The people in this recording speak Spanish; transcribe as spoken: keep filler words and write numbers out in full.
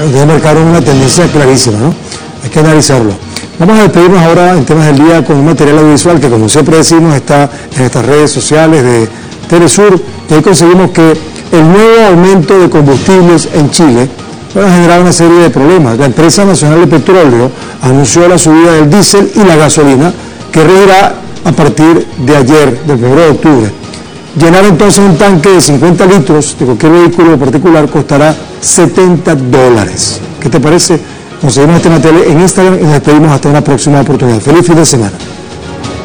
Ustedes marcaron una tendencia clarísima, ¿no? Hay que analizarlo. Vamos a despedirnos ahora en temas del día con un material audiovisual que, como siempre decimos, está en estas redes sociales de Telesur, y ahí conseguimos que el nuevo aumento de combustibles en Chile va a generar una serie de problemas. La empresa nacional de petróleo anunció la subida del diésel y la gasolina, que regirá a partir de ayer, del primero de octubre. Llenar entonces un tanque de cincuenta litros de cualquier vehículo particular costará setenta dólares. ¿Qué te parece? Conseguimos este material en Instagram y nos despedimos hasta una próxima oportunidad. Feliz fin de semana.